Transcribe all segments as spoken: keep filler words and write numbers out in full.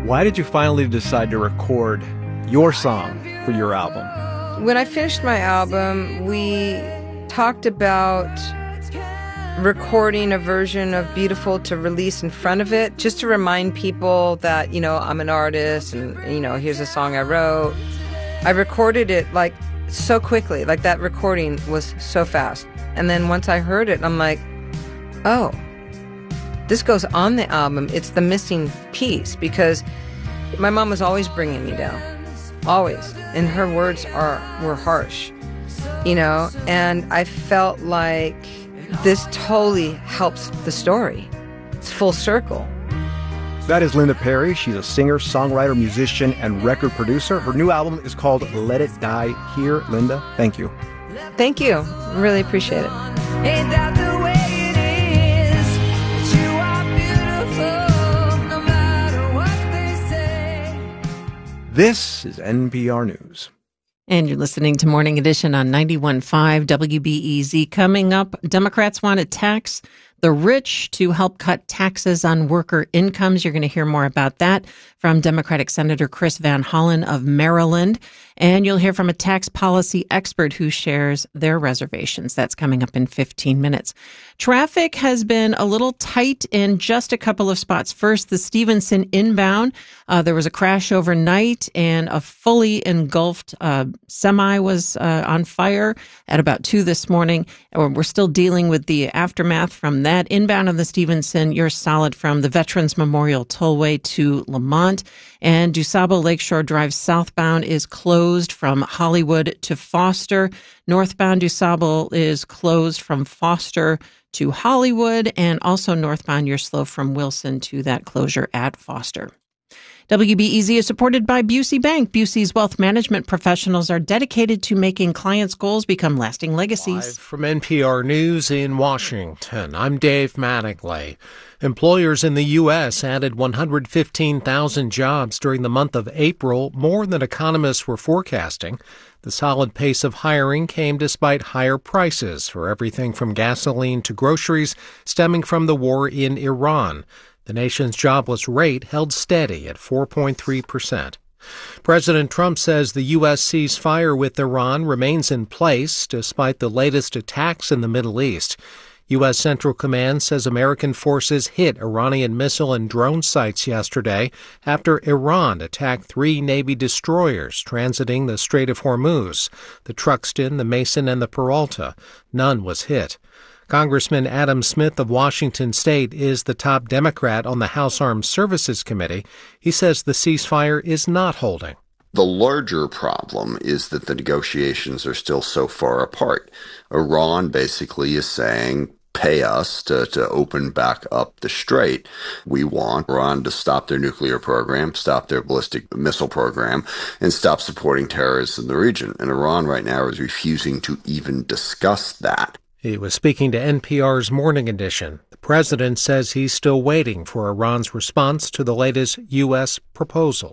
Why did you finally decide to record your song for your album? When I finished my album, we talked about recording a version of Beautiful to release in front of it, just to remind people that, you know, I'm an artist and, you know, here's a song I wrote. I recorded it like so quickly, like that recording was so fast. And then once I heard it, I'm like, oh, this goes on the album. It's the missing piece, because my mom was always bringing me down, always. And her words are were harsh, you know, and I felt like this totally helps the story. It's full circle. That is Linda Perry. She's a singer, songwriter, musician, and record producer. Her new album is called Let It Die Here. Linda, thank you. Thank you. Really appreciate it. Ain't that the way it is? That you are beautiful, no matter what they say. This is N P R News. And you're listening to Morning Edition on ninety-one point five W B E Z. Coming up, Democrats want to tax the rich to help cut taxes on worker incomes. You're going to hear more about that from Democratic Senator Chris Van Hollen of Maryland. And you'll hear from a tax policy expert who shares their reservations. That's coming up in fifteen minutes. Traffic has been a little tight in just a couple of spots. First, the Stevenson inbound. Uh, there was a crash overnight, and a fully engulfed uh, semi was uh, on fire at about two this morning. We're still dealing with the aftermath from that. Inbound on the Stevenson, you're solid from the Veterans Memorial Tollway to Lamont. And DuSable Lakeshore Drive southbound is closed from Hollywood to Foster. Northbound DuSable is closed from Foster to Hollywood. And also northbound, you're slow from Wilson to that closure at Foster. W B E Z is supported by Busey Bank. Busey's wealth management professionals are dedicated to making clients' goals become lasting legacies. Live from N P R News in Washington, I'm Dave Mattingly. Employers in the U S added one hundred fifteen thousand jobs during the month of April, more than economists were forecasting. The solid pace of hiring came despite higher prices for everything from gasoline to groceries stemming from the war in Iran. The nation's jobless rate held steady at four point three percent. President Trump says the U S ceasefire with Iran remains in place despite the latest attacks in the Middle East. U S. Central Command says American forces hit Iranian missile and drone sites yesterday after Iran attacked three Navy destroyers transiting the Strait of Hormuz, the Truxtun, the Mason, and the Peralta. None was hit. Congressman Adam Smith of Washington State is the top Democrat on the House Armed Services Committee. He says the ceasefire is not holding. The larger problem is that the negotiations are still so far apart. Iran basically is saying, pay us to, to open back up the strait. We want Iran to stop their nuclear program, stop their ballistic missile program, and stop supporting terrorists in the region. And Iran right now is refusing to even discuss that. He was speaking to N P R's Morning Edition. The president says he's still waiting for Iran's response to the latest U S proposal.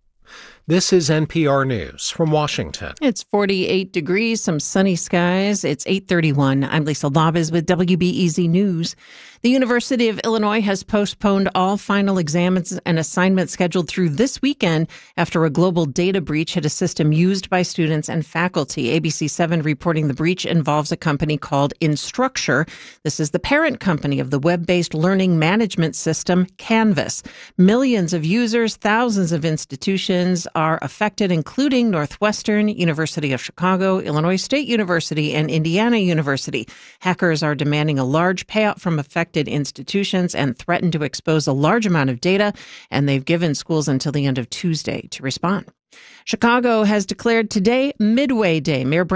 This is N P R News from Washington. It's forty-eight degrees, some sunny skies. It's eight thirty-one. I'm Lisa Labez with W B E Z News. The University of Illinois has postponed all final exams and assignments scheduled through this weekend after a global data breach hit a system used by students and faculty. A B C seven reporting the breach involves a company called Instructure. This is the parent company of the web-based learning management system, Canvas. Millions of users, thousands of institutions are affected, including Northwestern, University of Chicago, Illinois State University, and Indiana University. Hackers are demanding a large payout from affected institutions and threaten to expose a large amount of data, and they've given schools until the end of Tuesday to respond. Chicago has declared today Midway Day. Mayor